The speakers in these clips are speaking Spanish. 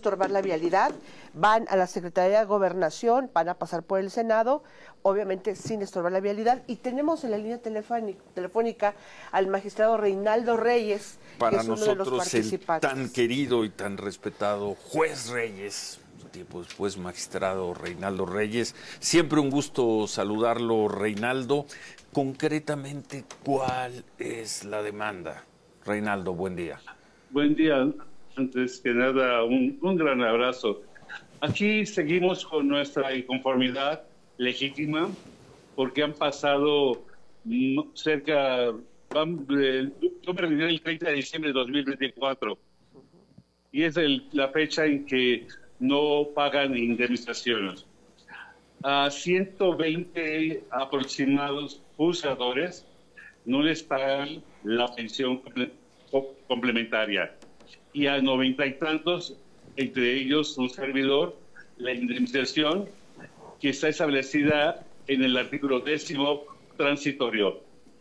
estorbar la vialidad, van a la Secretaría de Gobernación, van a pasar por el Senado, obviamente sin estorbar la vialidad, y tenemos en la línea telefónica al magistrado Reinaldo Reyes, para que es uno de los nosotros el participantes. tan querido y tan respetado juez Reyes, tiempo después magistrado Reinaldo Reyes. Siempre un gusto saludarlo, Reinaldo. Concretamente, ¿cuál es la demanda? Reinaldo, buen día. Buen día. Antes que nada, un gran abrazo. Aquí seguimos con nuestra inconformidad legítima porque han pasado cerca, yo me retiré el 30 de diciembre de 2024 y es la fecha en que no pagan indemnizaciones. A 120 aproximados juzgadores no les pagan la pensión complementaria y a 90 y tantos, entre ellos un servidor, la indemnización que está establecida en el artículo 10º transitorio.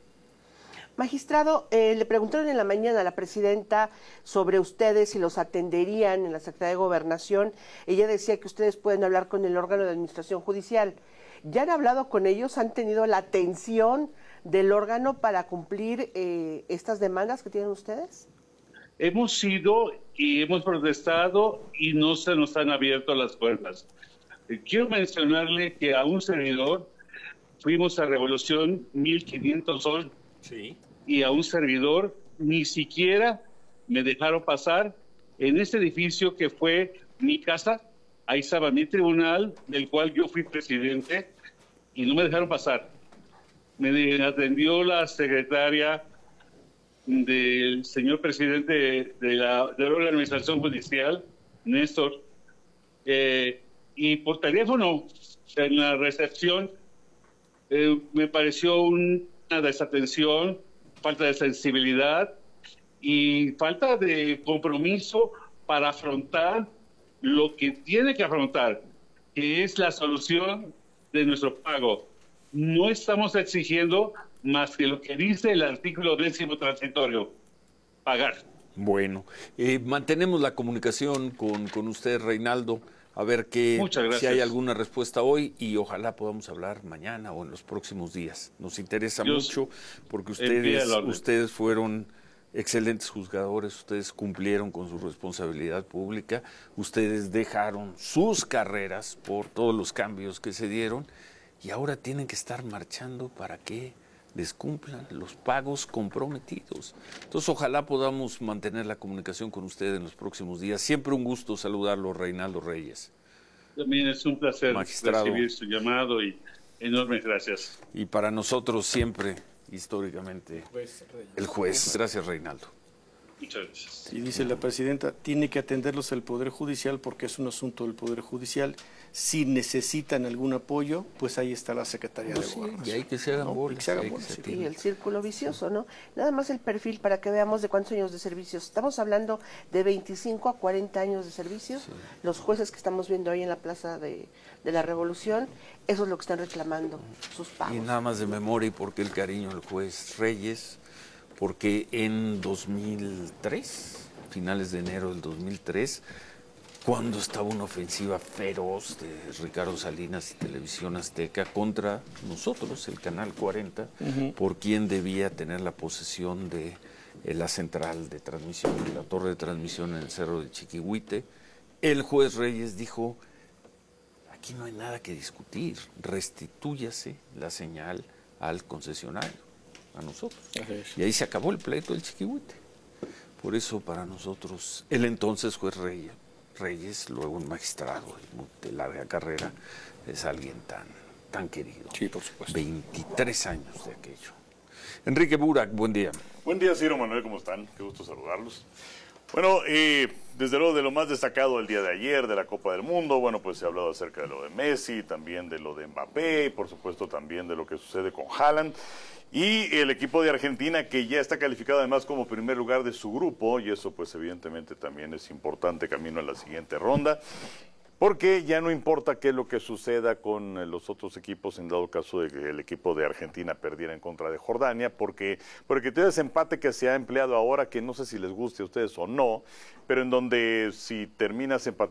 Magistrado, le preguntaron en la mañana a la presidenta sobre ustedes si los atenderían en la Secretaría de Gobernación. Ella decía que ustedes pueden hablar con el órgano de administración judicial. ¿Ya han hablado con ellos? ¿Han tenido la atención del órgano para cumplir estas demandas que tienen ustedes? Hemos ido y hemos protestado y no se nos han abierto las puertas. Quiero mencionarle que a un servidor fuimos a Revolución 1500 hoy. Sí. Y a un servidor ni siquiera me dejaron pasar en este edificio que fue mi casa. Ahí estaba mi tribunal, del cual yo fui presidente, y no me dejaron pasar. Me atendió la secretaria del señor presidente de la Administración Judicial, Néstor, y por teléfono, en la recepción, me pareció una desatención, falta de sensibilidad y falta de compromiso para afrontar lo que tiene que afrontar, que es la solución de nuestro pago. No estamos exigiendo más que lo que dice el artículo 10º transitorio, pagar. Bueno, mantenemos la comunicación con usted, Reinaldo, a ver si hay alguna respuesta hoy y ojalá podamos hablar mañana o en los próximos días. Nos interesa mucho porque ustedes fueron excelentes juzgadores, ustedes cumplieron con su responsabilidad pública, ustedes dejaron sus carreras por todos los cambios que se dieron y ahora tienen que estar marchando para que les cumplan los pagos comprometidos. Entonces, ojalá podamos mantener la comunicación con usted en los próximos días. Siempre un gusto saludarlo, Reinaldo Reyes. También es un placer recibir su llamado y enormes gracias. Y para nosotros siempre, históricamente, el juez. Gracias, Reinaldo. Muchas gracias. Y dice la presidenta, tiene que atenderlos el Poder Judicial porque es un asunto del Poder Judicial. Si necesitan algún apoyo, pues ahí está la Secretaría de Gobernación. Y hay que se hagan bolas. Y el círculo vicioso, ¿no? Nada más el perfil para que veamos de cuántos años de servicios. Estamos hablando de 25 a 40 años de servicios. Sí. Los jueces que estamos viendo ahí en la Plaza de la Revolución, eso es lo que están reclamando, sus pagos. Y nada más de memoria y porque el cariño del juez Reyes, porque en 2003, finales de enero del 2003, cuando estaba una ofensiva feroz de Ricardo Salinas y Televisión Azteca contra nosotros, el Canal 40, por quien debía tener la posesión de la central de transmisión, de la torre de transmisión en el Cerro de Chiquihuite, el juez Reyes dijo, aquí no hay nada que discutir, restitúyase la señal al concesionario, a nosotros. Y ahí se acabó el pleito del Chiquihuite. Por eso para nosotros, el entonces juez Reyes, luego un magistrado de larga carrera, es alguien tan querido. Sí, por supuesto. 23 años de aquello. Enrique Burak, buen día. Buen día, Ciro Manuel, ¿cómo están? Qué gusto saludarlos. Bueno, desde luego de lo más destacado el día de ayer de la Copa del Mundo, bueno, pues se ha hablado acerca de lo de Messi, también de lo de Mbappé, y por supuesto también de lo que sucede con Haaland. Y el equipo de Argentina, que ya está calificado además como primer lugar de su grupo, y eso pues evidentemente también es importante camino a la siguiente ronda, porque ya no importa qué es lo que suceda con los otros equipos en dado caso de que el equipo de Argentina perdiera en contra de Jordania, porque tiene ese empate que se ha empleado ahora, que no sé si les guste a ustedes o no, pero en donde si terminas empatando